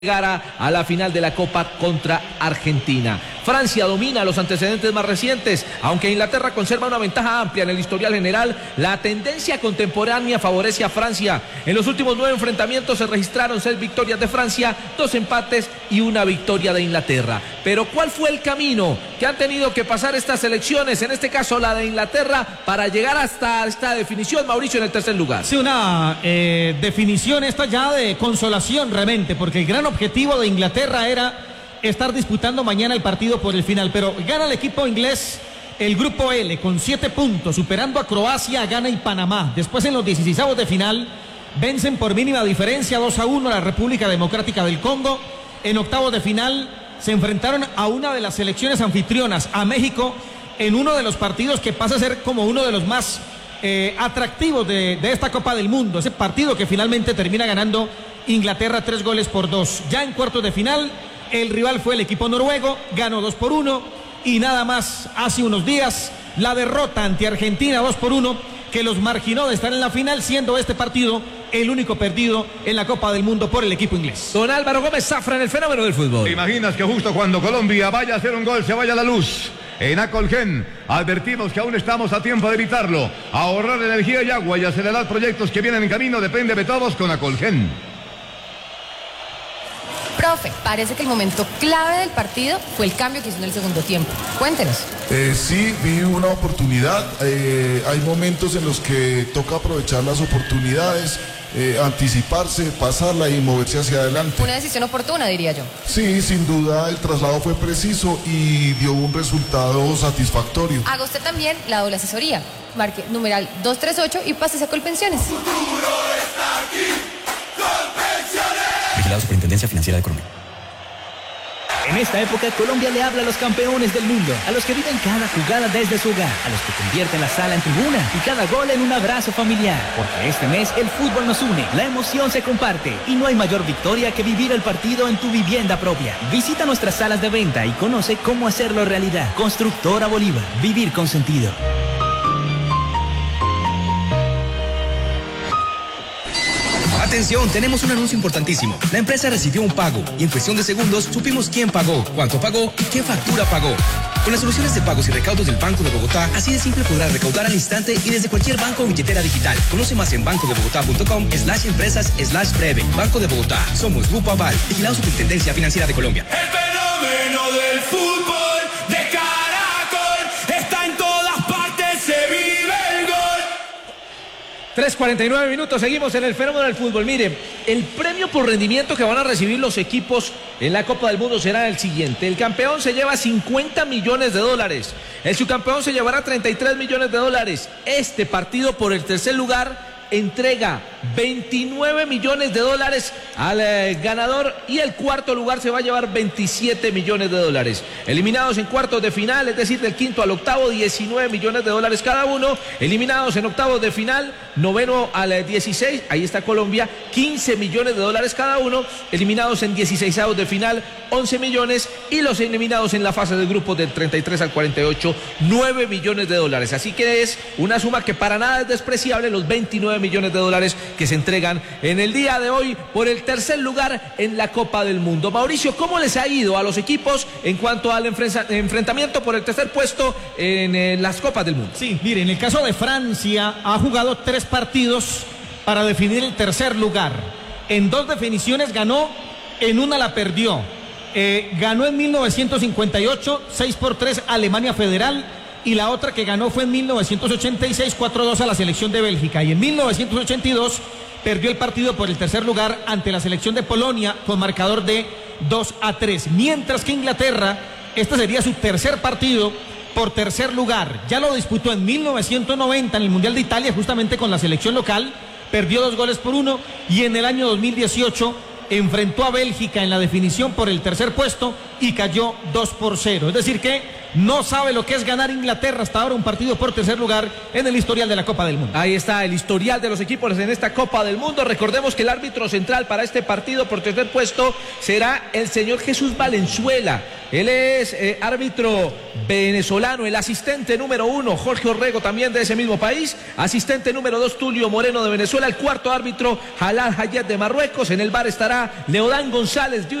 llegara a la final de la Copa contra Argentina. Francia domina los antecedentes más recientes, aunque Inglaterra conserva una ventaja amplia en el historial general. La tendencia contemporánea favorece a Francia. En los últimos 9 enfrentamientos se registraron 6 victorias de Francia, 2 empates y 1 victoria de Inglaterra. Pero ¿cuál fue el camino que han tenido que pasar estas selecciones, en este caso la de Inglaterra, para llegar hasta esta definición, Mauricio, en el tercer lugar? Sí, una definición esta ya de consolación realmente, porque el gran objetivo de Inglaterra era estar disputando mañana el partido por el final, pero gana el equipo inglés el grupo L con 7 puntos, superando a Croacia, Ghana y Panamá. Después en los 16avos de final vencen por mínima diferencia 2-1 a la República Democrática del Congo. En octavos de final se enfrentaron a una de las selecciones anfitrionas, a México, en uno de los partidos que pasa a ser como uno de los más atractivos de esta Copa del Mundo, ese partido que finalmente termina ganando Inglaterra 3-2. Ya en cuartos de final el rival fue el equipo noruego, ganó 2-1 y nada más hace unos días la derrota ante Argentina 2-1 que los marginó de estar en la final, siendo este partido el único perdido en la Copa del Mundo por el equipo inglés. Don Álvaro Gómez Zafra en el fenómeno del fútbol. ¿Te imaginas que justo cuando Colombia vaya a hacer un gol se vaya la luz? En Acolgen advertimos que aún estamos a tiempo de evitarlo. Ahorrar energía y agua y acelerar proyectos que vienen en camino depende de todos con Acolgen. Profe, parece que el momento clave del partido fue el cambio que hizo en el segundo tiempo. Cuéntenos. Sí, vi una oportunidad. Hay momentos en los que toca aprovechar las oportunidades, anticiparse, pasarla y moverse hacia adelante. Una decisión oportuna, diría yo. Sí, sin duda el traslado fue preciso y dio un resultado satisfactorio. Haga usted también la doble asesoría. Marque numeral 238 y pásese a Colpensiones. Futuro está aquí. Colpensiones. Vigilado Superintendencia Financiera de Colombia. En esta época, Colombia le habla a los campeones del mundo, a los que viven cada jugada desde su hogar, a los que convierten la sala en tribuna y cada gol en un abrazo familiar. Porque este mes el fútbol nos une, la emoción se comparte y no hay mayor victoria que vivir el partido en tu vivienda propia. Visita nuestras salas de venta y conoce cómo hacerlo realidad. Constructora Bolívar, vivir con sentido. Atención, tenemos un anuncio importantísimo. La empresa recibió un pago y en cuestión de segundos supimos quién pagó, cuánto pagó y qué factura pagó. Con las soluciones de pagos y recaudos del Banco de Bogotá, así de simple podrás recaudar al instante y desde cualquier banco o billetera digital. Conoce más en bancodebogotá.com/empresas/breve. Banco de Bogotá. Somos Grupo Aval. Vigilado Superintendencia Financiera de Colombia. El fenómeno del fútbol de Caracol está en todas partes, se vive el gol. 3:49 minutos, seguimos en el fenómeno del fútbol. Mire, el premio por rendimiento que van a recibir los equipos en la Copa del Mundo será el siguiente. El campeón se lleva $50 millones. El subcampeón se llevará $33 millones. Este partido por el tercer lugar entrega $29 millones al ganador y el cuarto lugar se va a llevar $27 millones. Eliminados en cuartos de final, es decir, del quinto al octavo, $19 millones cada uno. Eliminados en octavos de final, noveno al 16, ahí está Colombia, $15 millones cada uno. Eliminados en 16avos de final, $11 millones. Y los eliminados en la fase de grupos del 33 al 48, $9 millones. Así que es una suma que para nada es despreciable, los $29 millones que se entregan en el día de hoy por el tercer lugar en la Copa del Mundo. Mauricio, ¿cómo les ha ido a los equipos en cuanto al enfrentamiento por el tercer puesto en las Copas del Mundo? Sí, mire, en el caso de Francia ha jugado 3 partidos para definir el tercer lugar. En 2 definiciones ganó, en una la perdió. Ganó en 1958, 6-3 Alemania Federal. Y la otra que ganó fue en 1986, 4-2 a la selección de Bélgica. Y en 1982 perdió el partido por el tercer lugar ante la selección de Polonia con marcador de 2-3. Mientras que Inglaterra, este sería su tercer partido por tercer lugar. Ya lo disputó en 1990 en el Mundial de Italia, justamente con la selección local. Perdió 2-1 y en el año 2018 enfrentó a Bélgica en la definición por el tercer puesto y cayó 2-0. Es decir que no sabe lo que es ganar Inglaterra hasta ahora un partido por tercer lugar en el historial de la Copa del Mundo. Ahí está el historial de los equipos en esta Copa del Mundo. Recordemos que el árbitro central para este partido por tercer puesto será el señor Jesús Valenzuela. Él es árbitro venezolano. El asistente número 1, Jorge Orrego, también de ese mismo país. Asistente número 2, Tulio Moreno de Venezuela. El cuarto árbitro, Jalal Hayat de Marruecos. En el bar estará Leodán González